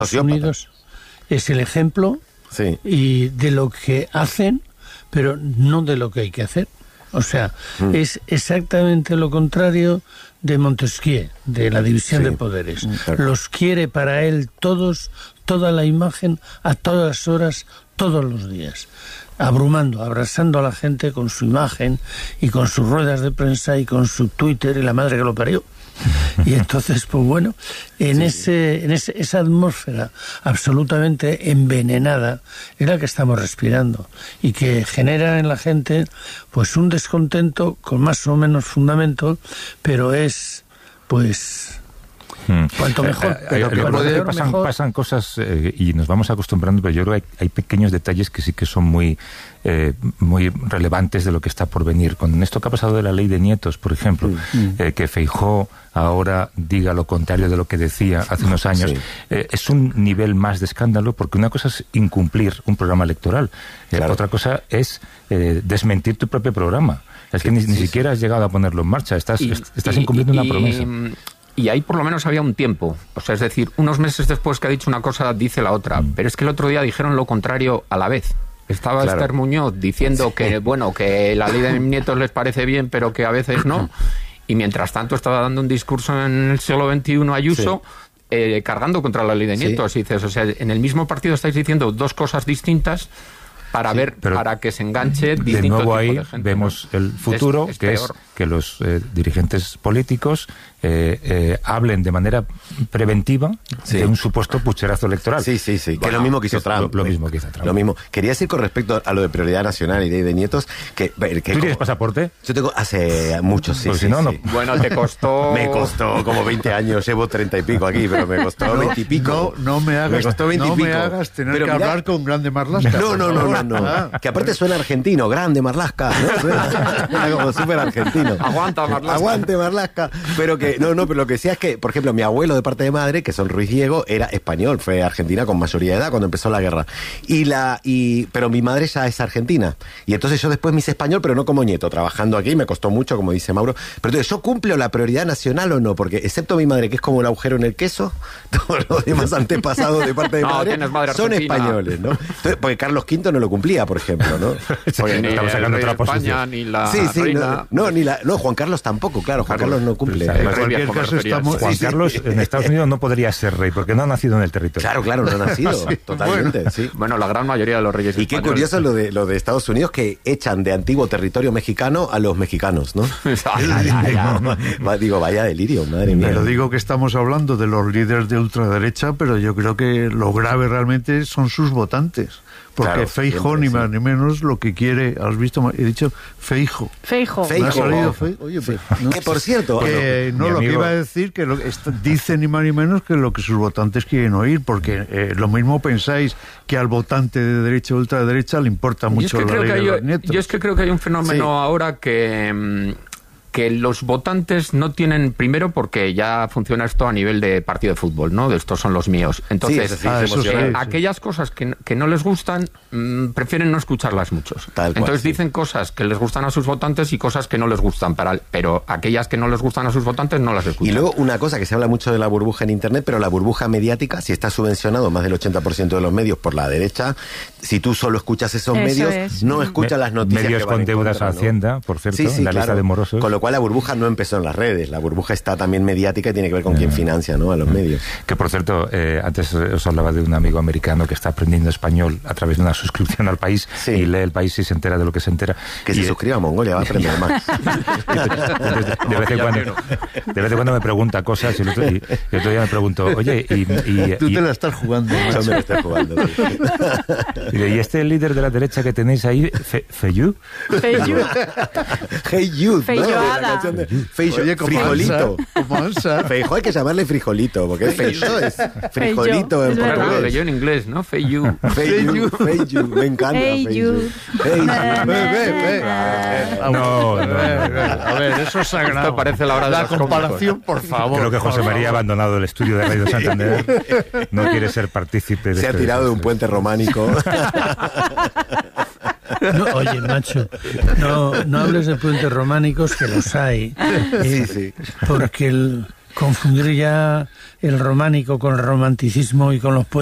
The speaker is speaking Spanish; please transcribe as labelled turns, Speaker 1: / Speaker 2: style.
Speaker 1: Unidos es el ejemplo y de lo que hacen, pero no de lo que hay que hacer. O sea, es exactamente lo contrario de Montesquieu, de la división de poderes. Los quiere para él todos, toda la imagen, a todas horas, todos los días. Abrumando, abrazando a la gente con su imagen y con sus ruedas de prensa y con su Twitter y la madre que lo parió. Y entonces, pues bueno, esa atmósfera absolutamente envenenada es la que estamos respirando y que genera en la gente pues un descontento con más o menos fundamento, pero es pues cuanto mejor.
Speaker 2: Pasan cosas y nos vamos acostumbrando, pero yo creo que hay pequeños detalles que sí que son muy relevantes de lo que está por venir. Con esto que ha pasado de la ley de nietos, por ejemplo, que Feijóo ahora diga lo contrario de lo que decía hace unos años, es un nivel más de escándalo, porque una cosa es incumplir un programa electoral, otra cosa es desmentir tu propio programa. Es que ni siquiera has llegado a ponerlo en marcha, estás incumpliendo una promesa.
Speaker 3: Y ahí por lo menos había un tiempo, o sea, es decir, unos meses después que ha dicho una cosa, dice la otra, pero es que el otro día dijeron lo contrario a la vez. Estaba Esther Muñoz diciendo que, bueno, que la ley de nietos les parece bien, pero que a veces no, y mientras tanto estaba dando un discurso en el siglo XXI Ayuso, cargando contra la ley de nietos. Y dices, o sea, en el mismo partido estáis diciendo dos cosas distintas para que se enganche distinto
Speaker 2: de nuevo
Speaker 3: tipo
Speaker 2: ahí
Speaker 3: de gente,
Speaker 2: vemos el futuro, que es que los dirigentes políticos hablen de manera preventiva de un supuesto pucherazo electoral.
Speaker 4: Sí. Bueno, que es lo mismo que hizo Trump.
Speaker 2: Lo mismo que hizo Trump.
Speaker 4: Lo mismo. Quería decir con respecto a lo de prioridad nacional y de nietos, que
Speaker 2: ¿tú tienes pasaporte?
Speaker 4: Yo tengo hace muchos,
Speaker 2: si no.
Speaker 3: Bueno, te costó...
Speaker 4: Me costó como 20 años, llevo 30 y pico aquí, pero me costó 20 y pico.
Speaker 5: No me hagas tener que hablar con Grande Marlaska.
Speaker 4: No. Que aparte suena argentino, Grande Marlaska, ¿no? Suena como súper argentino. Aguante Marlaska. Pero pero lo que decía es que, por ejemplo, mi abuelo de parte de madre, que son Ruiz Diego, era español, fue argentina con mayoría de edad cuando empezó la guerra. Pero mi madre ya es argentina. Y entonces yo después me hice español, pero no como nieto, trabajando aquí, me costó mucho, como dice Mauro. Pero entonces, ¿yo cumplo la prioridad nacional o no? Porque, excepto mi madre, que es como el agujero en el queso, todos los demás antepasados de parte de madre son españoles, ¿no? Entonces, porque Carlos V no lo cumplía, por ejemplo, ¿no?
Speaker 3: Porque ni estamos sacando otra posición. Ni la reina.
Speaker 4: No, Juan Carlos tampoco, claro, Juan Carlos no cumple.
Speaker 2: En cualquier caso Juan Carlos en Estados Unidos no podría ser rey, porque no ha nacido en el territorio.
Speaker 4: Claro, no ha nacido, totalmente,
Speaker 3: Bueno, la gran mayoría de los reyes
Speaker 4: españoles. Y qué curioso lo de Estados Unidos, que echan de antiguo territorio mexicano a los mexicanos, ¿no? Digo, vaya delirio, madre mía.
Speaker 5: Pero digo que estamos hablando de los líderes de ultraderecha, pero yo creo que lo grave realmente son sus votantes. Porque Feijóo, ni más ni menos, lo que quiere, has visto, he dicho Feijóo. Me ha salido Oye, no,
Speaker 4: que por cierto,
Speaker 5: que lo que iba a decir, que dice ni más ni menos que lo que sus votantes quieren oír, porque lo mismo pensáis que al votante de derecha o ultraderecha le importa mucho la ley de los nietos.
Speaker 3: Yo es que creo que hay un fenómeno ahora que los votantes no tienen, primero porque ya funciona esto a nivel de partido de fútbol, ¿no? De estos son los míos. Entonces, aquellas cosas que no les gustan, prefieren no escucharlas muchos. Entonces dicen cosas que les gustan a sus votantes y cosas que no les gustan, pero aquellas que no les gustan a sus votantes no las escuchan.
Speaker 4: Y luego una cosa que se habla mucho de la burbuja en Internet, pero la burbuja mediática, si está subvencionado más del 80% de los medios por la derecha, si tú solo escuchas esos medios, no escuchas las noticias
Speaker 2: medios con deudas a Hacienda, por cierto, en la lista de morosos.
Speaker 4: Con lo cual la burbuja no empezó en las redes, la burbuja está también mediática y tiene que ver con quién financia, ¿no?, a los medios.
Speaker 2: Que por cierto, antes os hablaba de un amigo americano que está aprendiendo español a través de una suscripción al País y lee el País y se entera de lo que se entera.
Speaker 4: Que se suscriba a Mongolia, va a aprender más.
Speaker 2: De vez en cuando me pregunta cosas y el otro día me pregunto, oye,
Speaker 5: tú te la estás jugando.
Speaker 4: Yo me la estoy jugando.
Speaker 2: ¿Y este líder de la derecha que tenéis ahí, Feijóo?
Speaker 4: Hey Youth, ¿no? La canción de Frijolito. Feijóo hay que llamarle Frijolito, porque Feijóo es frijolito en portugués.
Speaker 3: Lo leyó en inglés, ¿no? Feijóo.
Speaker 4: Me encanta. Feijóo.
Speaker 5: No. A ver, eso es sagrado.
Speaker 3: Esto parece la hora de
Speaker 5: la comparación, por favor.
Speaker 2: Creo que José María ha abandonado el estudio de Radio Santander. No quiere ser partícipe de
Speaker 4: Se ha tirado de un puente románico.
Speaker 1: No, oye, macho, no hables de puentes románicos, que los hay. Porque confundir ya el románico con el romanticismo y con los